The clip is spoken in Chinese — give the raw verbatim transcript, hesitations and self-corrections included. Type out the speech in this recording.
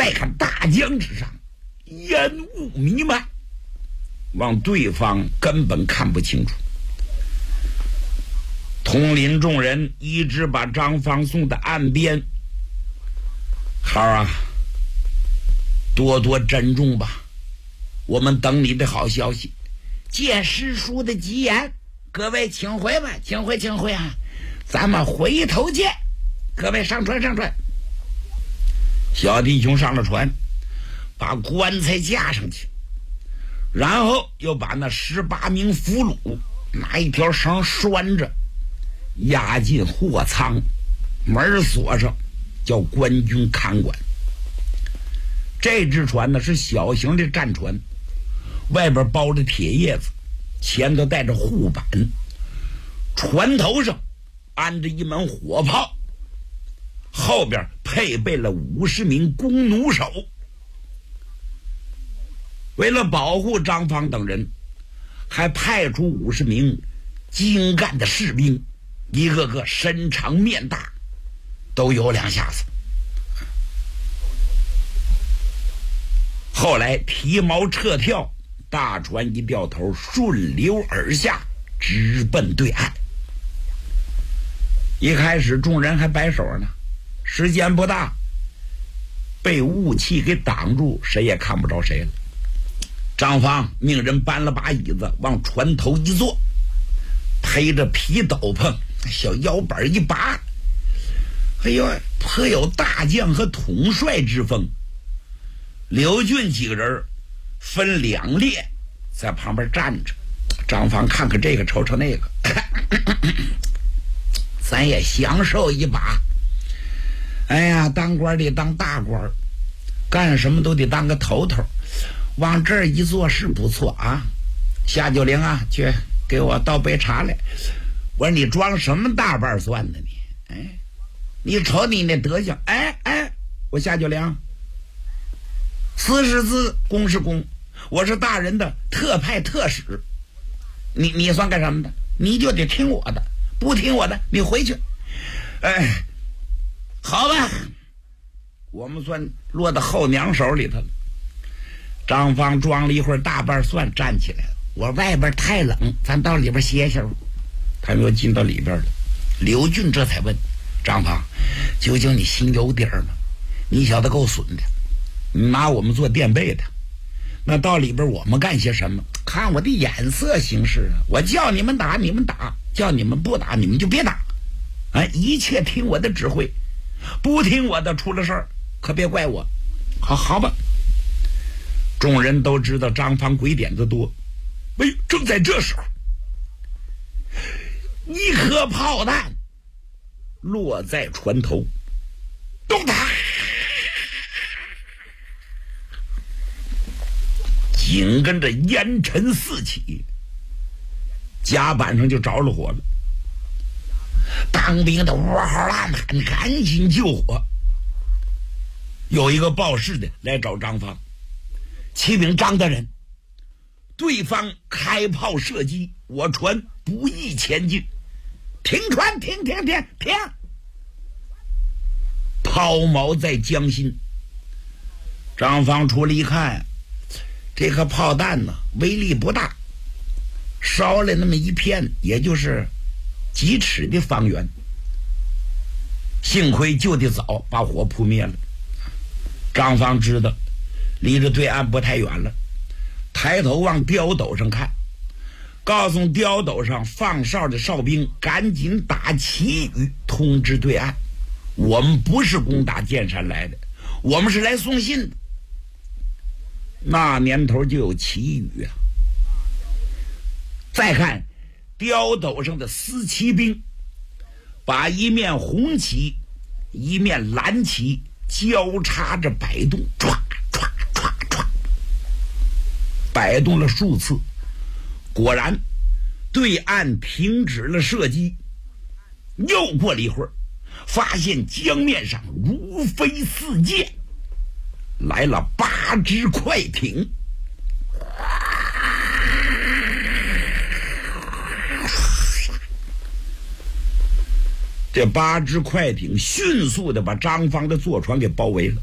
再看大江之上烟雾弥漫，望对方根本看不清楚。统领众人一直把张方送到岸边。孩儿啊，多多珍重吧，我们等你的好消息。借师叔的吉言，各位请回吧，请回请回啊，咱们回头见。各位上船上船。小弟兄上了船，把棺材架上去，然后又把那十八名俘虏拿一条绳拴着，押进货舱，门锁上，叫官军看管。这只船呢是小型的战船，外边包着铁叶子，前头带着护板，船头上安着一门火炮，后边配备了五十名弓弩手。为了保护张方等人，还派出五十名精干的士兵，一个个身长面大，都有两下子。后来提锚撤跳，大船一掉头，顺流而下，直奔对岸。一开始众人还摆手呢，时间不大，被雾气给挡住，谁也看不着谁了。张方命人搬了把椅子往船头一坐，披着皮斗篷，小腰板一拔，哎呦，颇有大将和统帅之风。刘俊几个人分两列在旁边站着，张方看看这个瞅瞅那个，咱也享受一把。哎呀，当官得当大官，干什么都得当个头头，往这儿一坐是不错啊。夏九龄啊，去给我倒杯茶来。我说你装什么大瓣蒜呢你？哎，你瞅你那德行，哎哎，我夏九龄，私是私，公是公，我是大人的特派特使，你你算干什么的？你就得听我的，不听我的你回去。哎，好吧，我们算落到后娘手里头了。张方装了一会儿大瓣蒜，站起来了。我外边太冷，咱到里边歇歇吧。他们又进到里边了。刘俊这才问张方：“究竟你心有底儿吗？你小子够损的，你拿我们做垫背的，那到里边我们干些什么？看我的眼色行事啊！我叫你们打你们打，叫你们不打你们就别打，哎，一切听我的指挥，不听我的出了事儿可别怪我。好好吧。”众人都知道张方鬼点子多。哎，正在这时候，一颗炮弹落在船头，咚嗒，紧跟着烟尘四起，甲板上就着了火了。当兵的哇嚎呐喊，赶紧救火。有一个报事的来找张方，启禀张大人，对方开炮射击，我船不易前进，停船，停停停停！抛锚在江心。张方出来一看，这颗炮弹呢威力不大，烧了那么一片，也就是几尺的方圆。幸亏救得早，把火扑灭了。张方知道离着对岸不太远了，抬头往刁斗上看，告诉刁斗上放哨的哨兵赶紧打旗语通知对岸，我们不是攻打剑山来的，我们是来送信的。那年头就有旗语啊。再看刁斗上的司骑兵，把一面红旗一面蓝旗交叉着摆动，唰唰唰唰，摆动了数次。果然对岸停止了射击。又过了一会儿，发现江面上如飞似箭来了八只快艇。这八只快艇迅速的把张方的坐船给包围了。